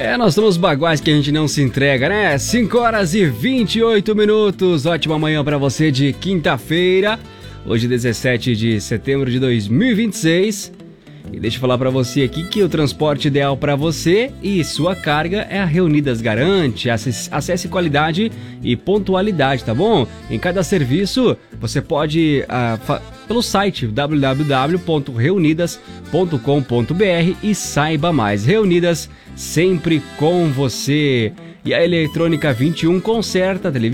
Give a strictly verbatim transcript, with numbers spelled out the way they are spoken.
É, nós somos baguais que a gente não se entrega, né? cinco horas e vinte e oito minutos. Ótima manhã pra você de quinta-feira, hoje dezessete de setembro de dois mil e vinte e seis. E deixa eu falar pra você aqui que o transporte ideal pra você e sua carga é a Reunidas Garante. Acesse qualidade e pontualidade, tá bom? Em cada serviço você pode uh, pelo site w w w ponto reunidas ponto com ponto b r e saiba mais. Reunidas, sempre com você. E a Eletrônica vinte e um conserta a televisão